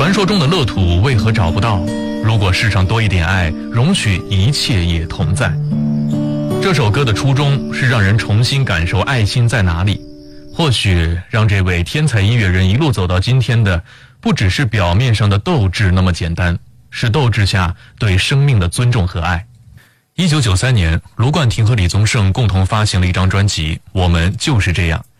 传说中的乐土为何找不到？如果世上多一点爱，容许一切也同在。这首歌的初衷是让人重新感受爱心在哪里。或许让这位天才音乐人一路走到今天的，不只是表面上的斗志那么简单，是斗志下对生命的尊重和爱。1993年，卢冠廷和李宗盛共同发行了一张专辑《我们就是这样》。